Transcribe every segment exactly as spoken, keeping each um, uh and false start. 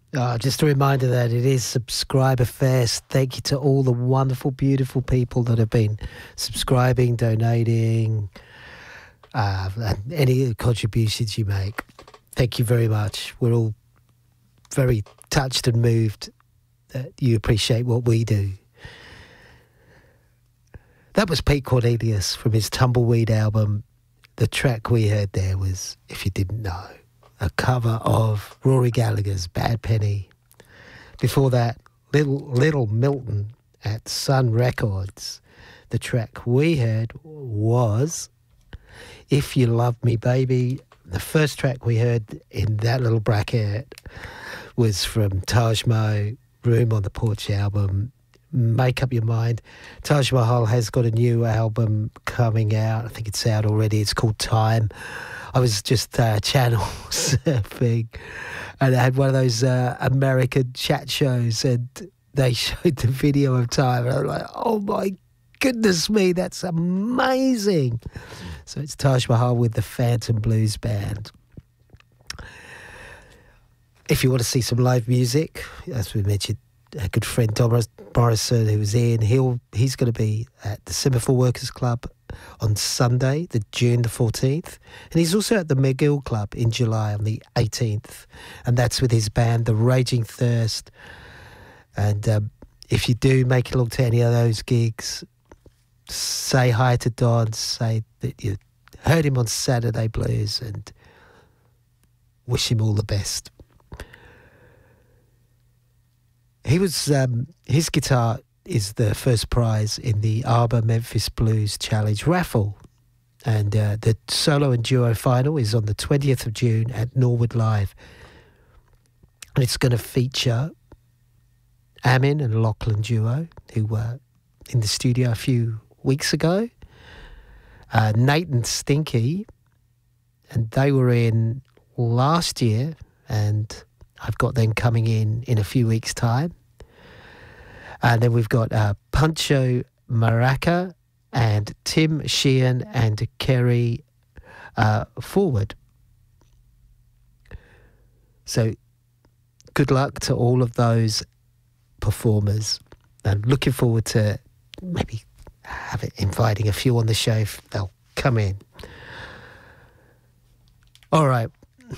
Oh, just a reminder that it is Subscriber Fest. Thank you to all the wonderful, beautiful people that have been subscribing, donating, uh, and any contributions you make. Thank you very much. We're all very touched and moved that you appreciate what we do. That was Pete Cornelius from his Tumbleweed album. The track we heard there was, if you didn't know, a cover of Rory Gallagher's Bad Penny. Before that, Little Little Milton at Sun Records. The track we heard was If You Love Me Baby. The first track we heard in that little bracket was from Taj Mahal, Room on the Porch album. Make Up Your Mind. Taj Mahal has got a new album coming out. I think it's out already. It's called Time. I was just uh, channel surfing and I had one of those uh, American chat shows and they showed the video of Time and I was like, oh my goodness me, that's amazing. So it's Taj Mahal with the Phantom Blues Band. If you want to see some live music, as we mentioned, a good friend Dom Morrison, who was in, he'll he's going to be at the Semaphore Workers Club on Sunday, the June the fourteenth, and he's also at the McGill Club in July on the eighteenth, and that's with his band, The Raging Thirst. And um, if you do make it along to any of those gigs, say hi to Don, say that you heard him on Saturday Blues, and wish him all the best. He was, um, his guitar is the first prize in the Arbor Memphis Blues Challenge raffle. And uh, the solo and duo final is on the twentieth of June at Norwood Live. And it's going to feature Amin and Lachlan Duo, who were in the studio a few weeks ago. Uh, Nate and Stinky, and they were in last year, and I've got them coming in in a few weeks' time. And then we've got uh, Pancho Maraca and Tim Sheehan and Kerry uh, Forward. So good luck to all of those performers. I'm looking forward to maybe have it, inviting a few on the show if they'll come in. All right.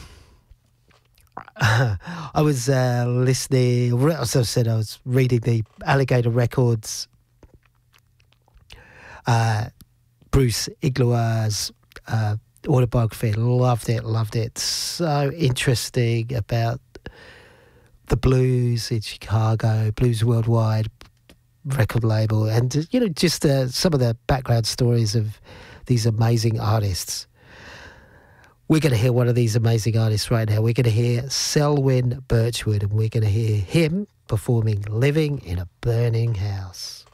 I was uh, listening, as I said, I was reading the Alligator Records, uh, Bruce Igloir's uh, autobiography. Loved it, loved it. So interesting about the blues in Chicago, Blues Worldwide record label, and, you know, just uh, some of the background stories of these amazing artists. We're going to hear one of these amazing artists right now. We're going to hear Selwyn Birchwood, and we're going to hear him performing Living in a Burning House.